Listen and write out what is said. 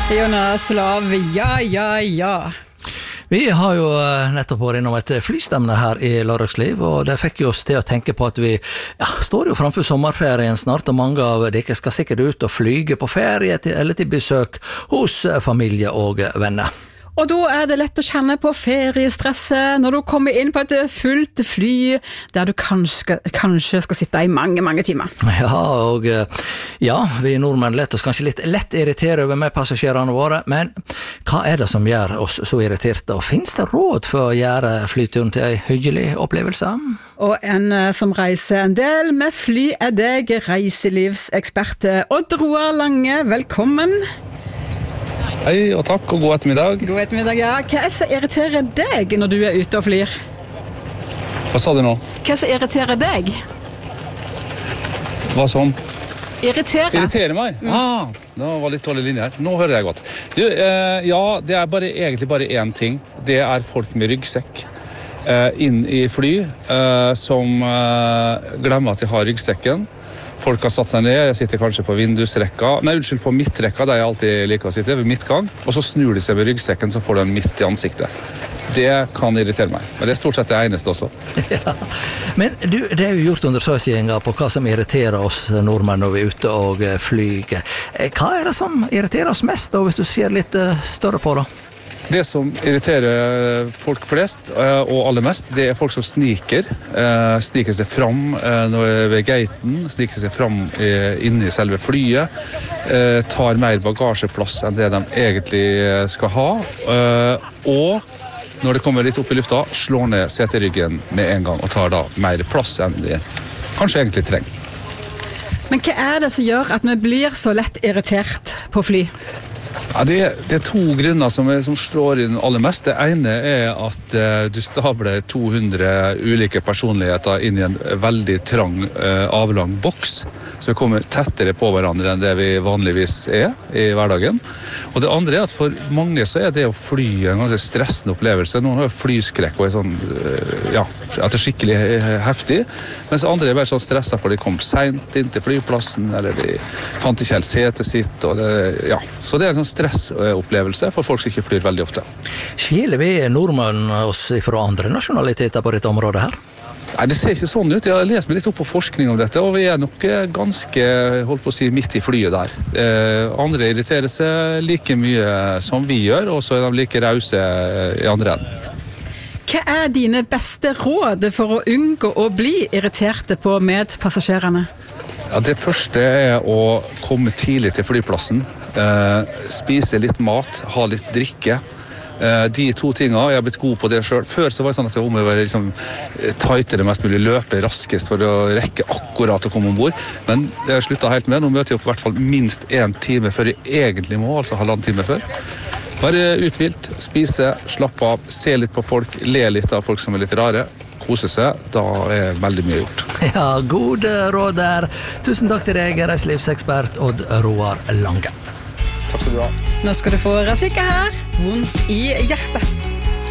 Jonas Lav, ja. Vi har jo nettopp vært innom et flystemne her i Lørdagsliv, og det fikk jo oss til å tenke på at vi står jo framfor sommerferien snart, og mange av dere skal sikkert ut og flyge på ferie eller til besøk hos familie og venner. Og da det lett å kjenne på feriestresset når du kommer inn på et fullt fly der du kanskje skal sitte i mange timer. Ja, vi nordmenn lett oss kanskje litt lett irritere over med passasjerene våre, men hva det som gjør oss så irriterte, og finnes det råd for å gjøre flyturen til en hyggelig opplevelse? Og en som reiser en del med fly deg, reiselivsekspert Odd Roar Lange, velkommen. Hei, og takk, og god ettermiddag. God ettermiddag, ja. Hva som irriterer deg når du ute og flyr? Hva sa du nå? Hva som irriterer deg? Hva som? Irriterer meg? Det var litt dårlig linje her. Nå hører jeg godt. Du, det egentlig bare én ting. Det folk med ryggsekk inn i fly som glemmer at de har ryggsekken. Folk har satt seg ned, jeg sitter kanskje på på midtrekka, der jeg alltid liker å sitte, ved midtgang, og så snur de seg ved ryggsekken, så får de den midt i ansiktet. Det kan irritere meg, men det stort sett det eneste også. Ja. Men du, det jo gjort undersøkelser på hva som irriterer oss nordmenn når vi ute og flyger. Hva det som irriterer oss mest, da, hvis du ser litt større på det? Det som irriterer folk flest, og aller mest, det folk som sniker seg fram ved gaten, sniker seg fram inne i selve flyet, tar mer bagasjeplass enn det de egentlig skal ha, og når det kommer litt opp i lufta, slår ned seteryggen med en gang, og tar da mer plass enn de kanskje egentlig trenger. Men hva det som gjør at vi blir så lett irritert på fly? Ja, det to grunner som slår inn aller mest. Det ene at du stabler 200 ulike personligheter inn i en veldig trang, avlang boks, så vi kommer tettere på hverandre enn det vi vanligvis i hverdagen. Og det andre at for mange så det å fly en ganske stressende opplevelse. Noen har flyskrekk og at det skikkelig heftig, mens andre bare sånn stresset for de kom sent inn til flyplassen, eller de fant ikke helt setet sitt, og så det en sånn stressopplevelse for folk som ikke flyr veldig ofte. Skiller vi nordmenn oss fra andre nasjonaliteter på dette området her? Nei, det ser ikke sånn ut. Jeg har lest meg litt opp på forskning om dette, og vi nok ganske, midt i flyet der. Andre irriterer seg like mye som vi gjør, og så de like rause i andre enden. Hva dine beste råd for å unngå å bli irriterte på medpassasjerene? Ja, det første å komme tidlig til flyplassen, spise litt mat, ha litt drikke. De to tingene, jeg har blitt god på det selv. Før så var det sånn at jeg må være tightere mest mulig, løpe raskest for å rekke akkurat å komme ombord. Men det har jeg sluttet helt med. Nå møter jeg opp i hvert fall minst 1 time før jeg egentlig må, altså 1,5 time før. Bare uthvilt, spise, slappe av, se litt på folk, le litt av folk som litt rare, kose seg, da veldig mye gjort. Ja, gode råd der. Tusen takk til deg, reiselivsekspert Odd Roar Lange. Takk skal du ha. Nå skal du få Razika her, vondt i hjertet.